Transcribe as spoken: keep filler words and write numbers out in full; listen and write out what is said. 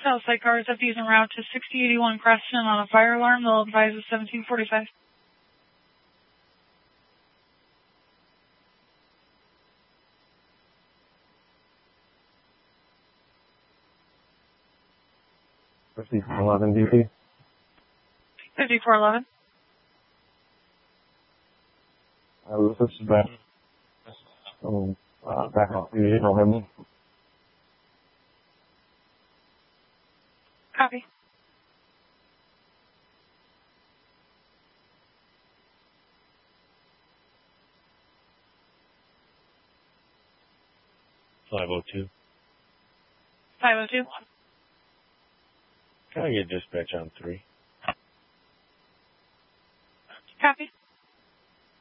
Cell site cars F Ds en route to sixty eighty-one Creston on a fire alarm. They'll advise us seventeen forty-five. fifty-four eleven D P. fifty-four eleven. Uh, this is back. Um, uh, back off the April Hidden. Copy. five oh two. five oh two. Can I get dispatch on three?